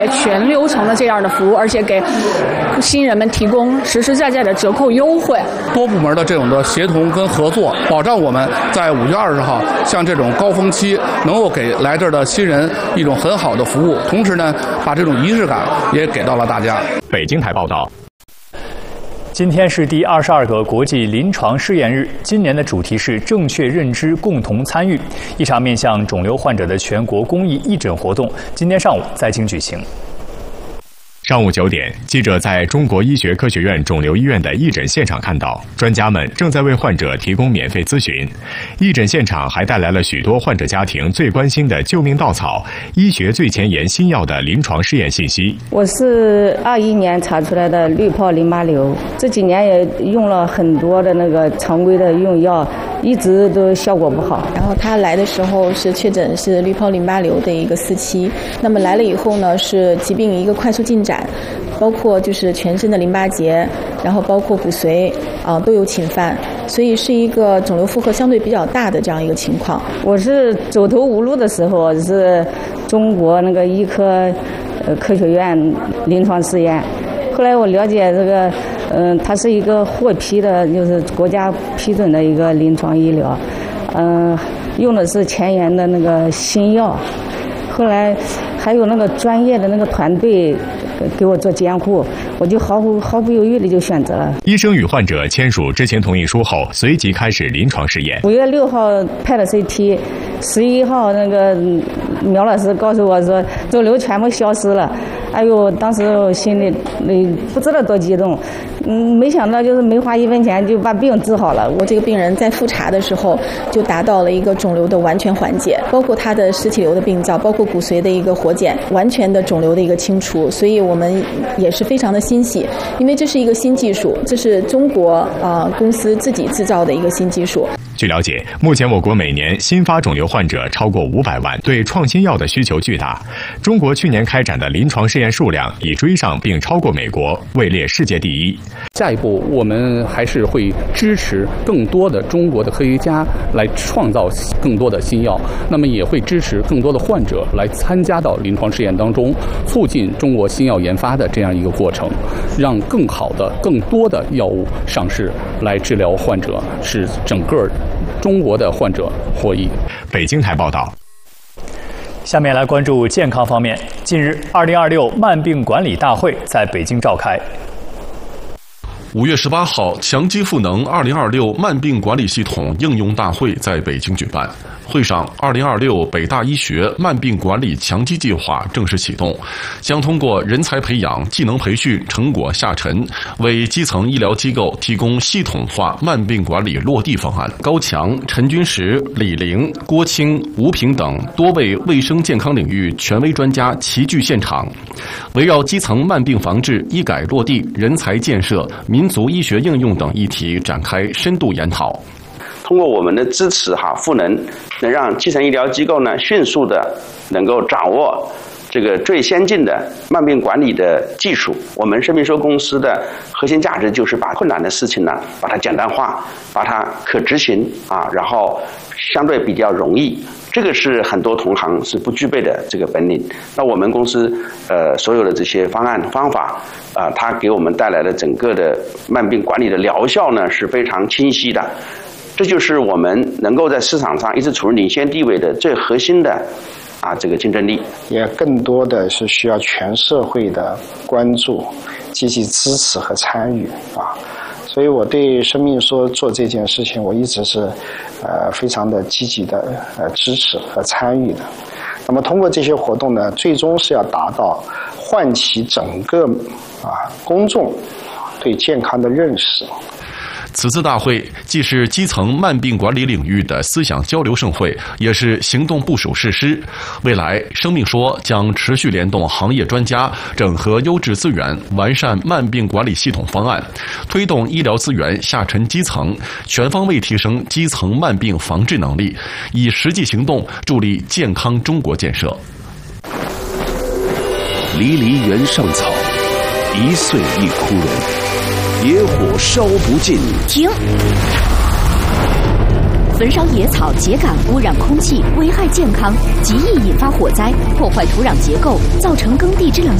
全流程的这样的服务，而且给新人们提供实实在在的折扣优惠。 多部门的这种的协同跟合作，保障我们在5月20号像这种高峰期能够给来这儿的新人一种很好的服务，同时呢，把这种仪式感也给到了大家。 北京台报道。今天是第22个国际临床试验日，今年的主题是正确认知，共同参与。一场面向肿瘤患者的全国公益义诊活动，今天上午在京举行。上午9点，记者在中国医学科学院肿瘤医院的义诊现场看到，专家们正在为患者提供免费咨询。义诊现场还带来了许多患者家庭最关心的救命稻草、医学最前沿新药的临床试验信息。 我是21年查出来的滤泡淋巴瘤，这几年也用了很多的那个常规的用药，一直都效果不好。 然后他来的时候是确诊是滤泡淋巴瘤的一个4期，那么来了以后呢，是疾病一个快速进展，包括就是全身的淋巴结，然后包括骨髓都有侵犯，所以是一个肿瘤负荷相对比较大的这样一个情况。 我是走投无路的时候，是中国那个医科科学院临床试验，后来我了解这个它是一个获批的，就是国家批准的一个临床医疗，用的是前沿的那个新药，后来还有那个专业的那个团队给我做监护，我就毫不犹豫的就选择了。 医生与患者签署知情同意书后，随即开始临床试验。 5月6号拍了 CT，11号那个苗老师告诉我说肿瘤全部消失了。哎呦，当时我心里不知道多激动，没想到就是没花1分钱就把病治好了。 我这个病人在复查的时候就达到了一个肿瘤的完全缓解，包括他的实体瘤的病灶，包括骨髓的一个活检，完全的肿瘤的一个清除，所以我们也是非常的欣喜，因为这是一个新技术，这是中国公司自己制造的一个新技术。 据了解，目前我国每年新发肿瘤患者超过500万，对创新药的需求巨大。中国去年开展的临床试验数量已追上并超过美国，位列世界第一。 下一步，我们还是会支持更多的中国的科学家来创造更多的新药，那么也会支持更多的患者来参加到临床试验当中，促进中国新药研发的这样一个过程，让更好的、更多的药物上市来治疗患者，使整个中国的患者获益。 北京台报道。下面来关注健康方面。近日，2026慢病管理大会在北京召开。 5月18号，强基赋能2026慢病管理系统应用大会在北京举办。会上，2026北大医学慢病管理强基计划正式启动，将通过人才培养、技能培训成果下沉，为基层医疗机构提供系统化慢病管理落地方案。高强、陈军石、李玲、郭青、吴平等多位卫生健康领域权威专家齐聚现场，围绕基层慢病防治、医改落地、人才建设、民族医学应用等议题展开深度研讨。 通过我们的支持赋能，能让基层医疗机构呢迅速的能够掌握这个最先进的慢病管理的技术。我们生命收公司的核心价值就是把困难的事情呢把它简单化，把它可执行然后相对比较容易。这个是很多同行是不具备的这个本领。那我们公司所有的这些方案方法它给我们带来的整个的慢病管理的疗效呢是非常清晰的。这就是我们能够在市场上一直处于领先地位的最核心的这个竞争力。 也更多的是需要全社会的关注、积极支持和参与所以我对生命说做这件事情，我一直是非常的积极的支持和参与的。那么通过这些活动呢，最终是要达到唤起整个公众对健康的认识。 此次大会既是基层慢病管理领域的思想交流盛会，也是行动部署誓师。未来，生命说将持续联动行业专家，整合优质资源，完善慢病管理系统方案，推动医疗资源下沉基层，全方位提升基层慢病防治能力，以实际行动助力健康中国建设。 离离原上草，一岁一枯荣。野火烧不尽， 停！ 焚烧野草、秸秆，污染空气，危害健康，极易引发火灾，破坏土壤结构，造成耕地质量